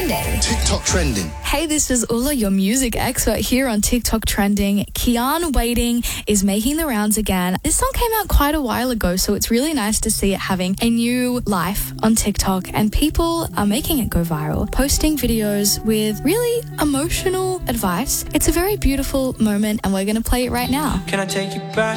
Trending. TikTok Trending. Hey, this is Ula, your music expert here on TikTok Trending. Kian Waiting is making the rounds again. This song came out quite a while ago, so it's really nice to see it having a new life on TikTok, and people are making it go viral, posting videos with really emotional advice. It's a very beautiful moment, and we're going to play it right now. Can I take you back